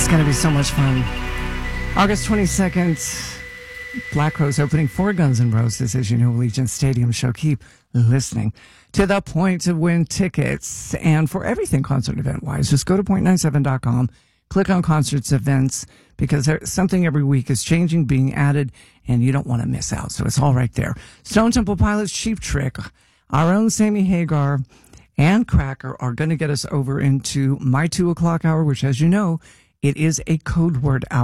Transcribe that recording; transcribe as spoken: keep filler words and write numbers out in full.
It's going to be so much fun. August twenty-second, Black Rose opening for Guns N' Roses, as you know, Allegiant Stadium show. Keep listening to The Point to win tickets. And for everything concert event wise, just go to point nine seven dot com, click on concerts events, because there, something every week is changing, being added, and you don't want to miss out. So it's all right there. Stone Temple Pilots, Cheap Trick, our own Sammy Hagar, and Cracker are going to get us over into my two o'clock hour, which, as you know, it is a code word hour.